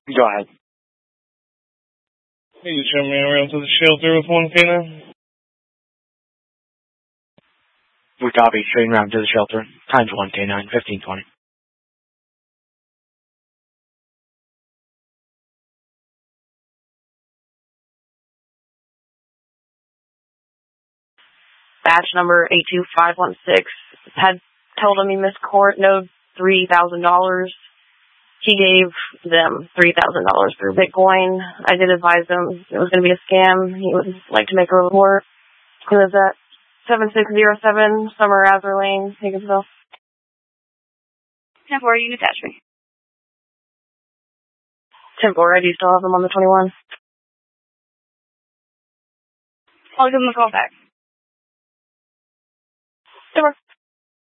Go ahead. Hey, you show me around to the shelter with one canine? We copy. Straight around to the shelter. Times 1 K9, 1520. Batch number 82516 had told him he missed court, owed $3,000. He gave them $3,000 through Bitcoin. I did advise him it was going to be a scam. He would like to make a report. He lives at 7607 Summer Azure Lane, Higginsville. 10-4, you can attach me. 10-4, I do still have him on the 21. I'll give him a call back. 10-4.